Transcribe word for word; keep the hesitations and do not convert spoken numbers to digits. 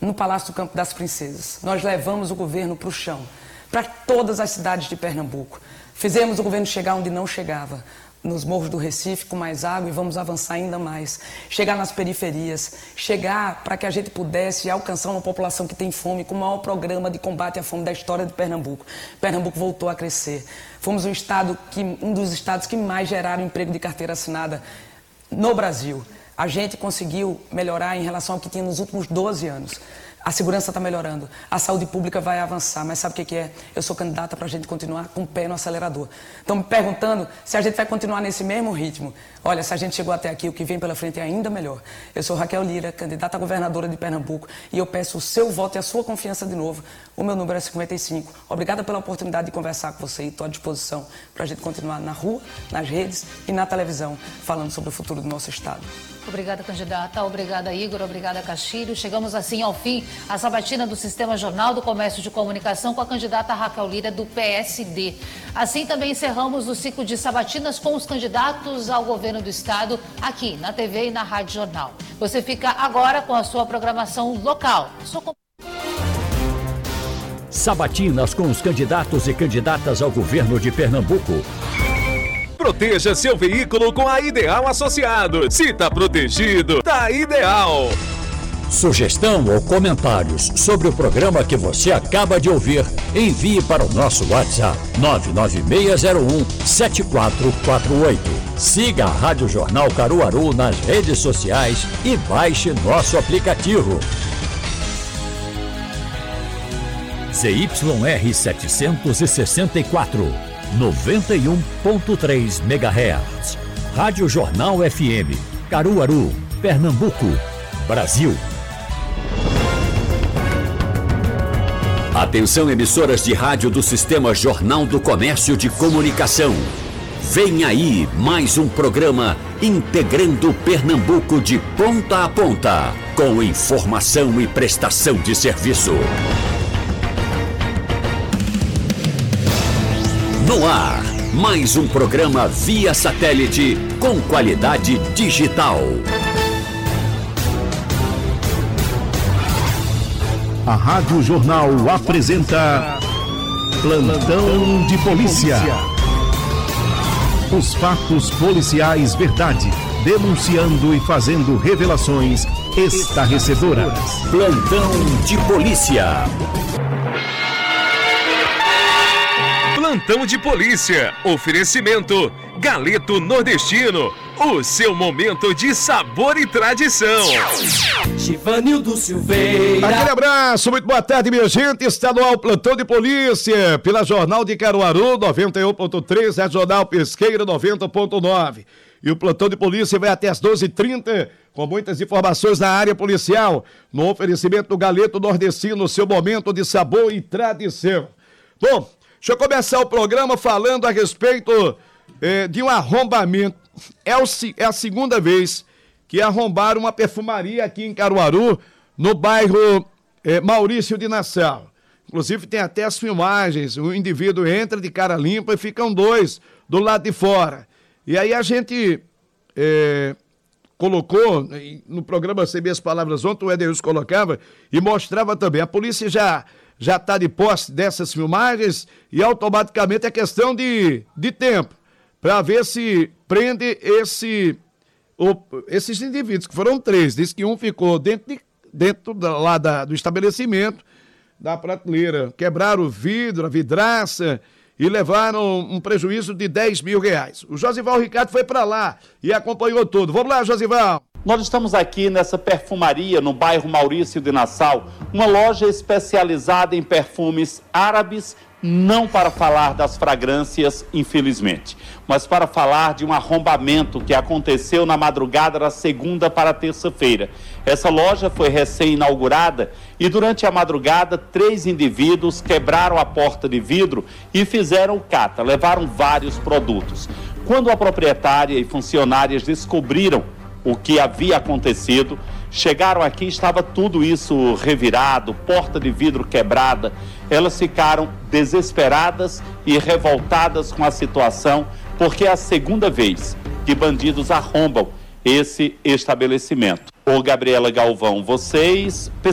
no Palácio do Campo das Princesas. Nós levamos o governo para o chão, para todas as cidades de Pernambuco. Fizemos o governo chegar onde não chegava, nos morros do Recife, com mais água, e vamos avançar ainda mais. Chegar nas periferias, chegar para que a gente pudesse alcançar uma população que tem fome, com o maior programa de combate à fome da história de Pernambuco. Pernambuco voltou a crescer. Fomos um, estado que, um dos estados que mais geraram emprego de carteira assinada no Brasil. A gente conseguiu melhorar em relação ao que tinha nos últimos doze anos. A segurança está melhorando, a saúde pública vai avançar, mas sabe o que, que é? Eu sou candidata para a gente continuar com o pé no acelerador. Estão me perguntando se a gente vai continuar nesse mesmo ritmo. Olha, se a gente chegou até aqui, o que vem pela frente é ainda melhor. Eu sou Raquel Lira, candidata a governadora de Pernambuco, e eu peço o seu voto e a sua confiança de novo. O meu número é cinquenta e cinco. Obrigada pela oportunidade de conversar com você e estou à disposição para a gente continuar na rua, nas redes e na televisão, falando sobre o futuro do nosso estado. Obrigada, candidata. Obrigada, Igor. Obrigada, Castilho. Chegamos assim ao fim a sabatina do Sistema Jornal do Comércio de Comunicação com a candidata Raquel Lira, do P S D. Assim também encerramos o ciclo de sabatinas com os candidatos ao governo do estado aqui na T V e na Rádio Jornal. Você fica agora com a sua programação local. Sua... Sabatinas com os candidatos e candidatas ao governo de Pernambuco. Proteja seu veículo com a Ideal Associados. Se tá protegido, tá ideal. Sugestão ou comentários sobre o programa que você acaba de ouvir, envie para o nosso WhatsApp nove nove seis zero um sete quatro quatro oito. Siga a Rádio Jornal Caruaru nas redes sociais e baixe nosso aplicativo. Z Y R setecentos e sessenta e quatro, noventa e um ponto três megahertz. Rádio Jornal F M, Caruaru, Pernambuco, Brasil. Atenção, emissoras de rádio do Sistema Jornal do Comércio de Comunicação. Vem aí mais um programa integrando Pernambuco de ponta a ponta, com informação e prestação de serviço. No ar, mais um programa via satélite com qualidade digital. A Rádio Jornal apresenta Plantão de Polícia. Os fatos policiais verdade, denunciando e fazendo revelações estarrecedoras. Plantão de Polícia. Plantão de Polícia. Oferecimento Galeto Nordestino. O seu momento de sabor e tradição. Givanildo Silveira. Aquele abraço, muito boa tarde, minha gente. Está no ar Plantão de Polícia, pela Jornal de Caruaru, noventa e um ponto três, a Jornal Pesqueira, noventa ponto nove. E o Plantão de Polícia vai até as doze e trinta, com muitas informações na área policial, no oferecimento do Galeto Nordestino, o seu momento de sabor e tradição. Bom, deixa eu começar o programa falando a respeito eh, de um arrombamento. É, o, é a segunda vez que arrombaram uma perfumaria aqui em Caruaru, no bairro eh, Maurício de Nassau. Inclusive tem até as filmagens, o indivíduo entra de cara limpa e ficam dois do lado de fora. E aí a gente eh, colocou, no programa C B As Palavras ontem, o Edeilson colocava e mostrava também. A polícia já já está de posse dessas filmagens e automaticamente é questão de, de tempo para ver se prende esse, o, esses indivíduos, que foram três. Diz que um ficou dentro, de, dentro da, lá da, do estabelecimento, da prateleira. Quebraram o vidro, a vidraça e levaram um prejuízo de dez mil reais. O Josival Ricardo foi para lá e acompanhou tudo. Vamos lá, Josival. Nós estamos aqui nessa perfumaria no bairro Maurício de Nassau, uma loja especializada em perfumes árabes, não para falar das fragrâncias, infelizmente, mas para falar de um arrombamento que aconteceu na madrugada da segunda para terça-feira. Essa loja foi recém-inaugurada e durante a madrugada, três indivíduos quebraram a porta de vidro e fizeram cata, levaram vários produtos. Quando a proprietária e funcionárias descobriram o que havia acontecido, chegaram aqui, estava tudo isso revirado, porta de vidro quebrada. Elas ficaram desesperadas e revoltadas com a situação, porque é a segunda vez que bandidos arrombam esse estabelecimento. Ô Gabriela Galvão, vocês